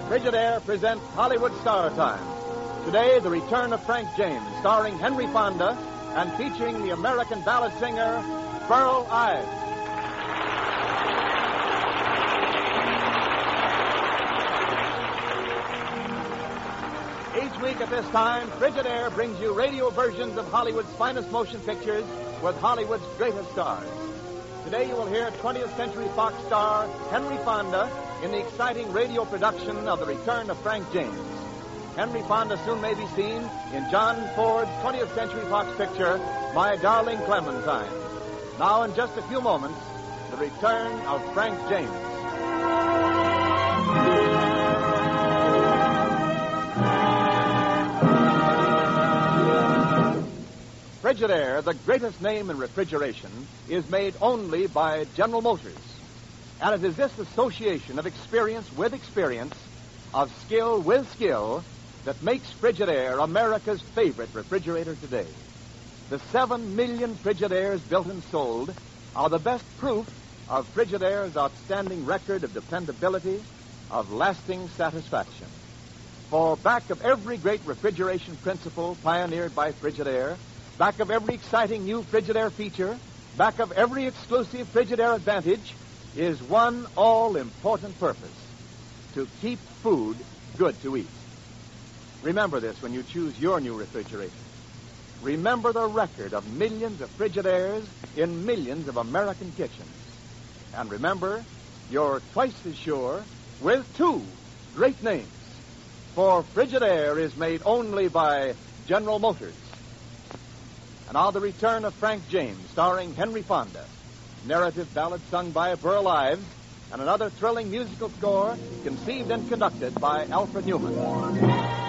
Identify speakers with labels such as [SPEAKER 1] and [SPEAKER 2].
[SPEAKER 1] Frigidaire presents Hollywood Star Time. Today, the return of Frank James, starring Henry Fonda and featuring the American ballad singer, Burl Ives. Each week at this time, Frigidaire brings you radio versions of Hollywood's finest motion pictures with Hollywood's greatest stars. Today you will hear 20th Century Fox star Henry Fonda in the exciting radio production of The Return of Frank James. Henry Fonda soon may be seen in John Ford's 20th Century Fox picture, My Darling Clementine. Now, in just a few moments, The Return of Frank James. Frigidaire, the greatest name in refrigeration, is made only by General Motors. And it is this association of experience with experience, of skill with skill, that makes Frigidaire America's favorite refrigerator today. The 7 million Frigidaires built and sold are the best proof of Frigidaire's outstanding record of dependability, of lasting satisfaction. For back of every great refrigeration principle pioneered by Frigidaire, back of every exciting new Frigidaire feature, back of every exclusive Frigidaire advantage, is one all-important purpose: to keep food good to eat. Remember this when you choose your new refrigerator. Remember the record of millions of Frigidaires in millions of American kitchens. And remember, you're twice as sure with two great names. For Frigidaire is made only by General Motors. And now The Return of Frank James, starring Henry Fonda. Narrative ballad sung by Burl Ives, and another thrilling musical score conceived and conducted by Alfred Newman.